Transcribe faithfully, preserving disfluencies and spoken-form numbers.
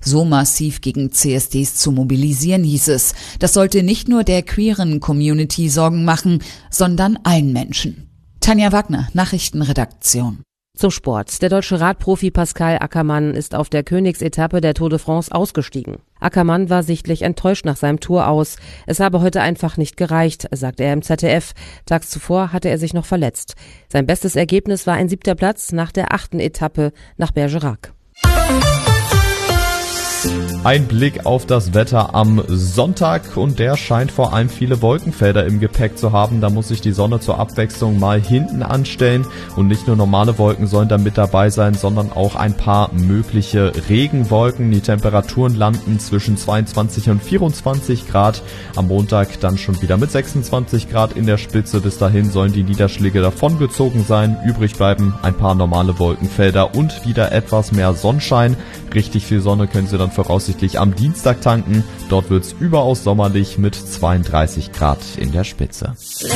so massiv gegen C S Ds zu mobilisieren, hieß es. Das sollte nicht nur der queeren Community Sorgen machen, sondern allen Menschen. Tanja Wagner, Nachrichtenredaktion. Zum Sport. Der deutsche Radprofi Pascal Ackermann ist auf der Königsetappe der Tour de France ausgestiegen. Ackermann war sichtlich enttäuscht nach seinem Tour aus. Es habe heute einfach nicht gereicht, sagte er im Z D F. Tags zuvor hatte er sich noch verletzt. Sein bestes Ergebnis war ein siebter Platz nach der achten Etappe nach Bergerac. Ein Blick auf das Wetter am Sonntag und der scheint vor allem viele Wolkenfelder im Gepäck zu haben. Da muss sich die Sonne zur Abwechslung mal hinten anstellen und nicht nur normale Wolken sollen da mit dabei sein, sondern auch ein paar mögliche Regenwolken. Die Temperaturen landen zwischen zweiundzwanzig und vierundzwanzig Grad. Am Montag dann schon wieder mit sechsundzwanzig Grad in der Spitze. Bis dahin sollen die Niederschläge davongezogen sein. Übrig bleiben ein paar normale Wolkenfelder und wieder etwas mehr Sonnenschein. Richtig viel Sonne können Sie dann voraussichtlich am Dienstag tanken. Dort wird's überaus sommerlich mit zweiunddreißig Grad in der Spitze.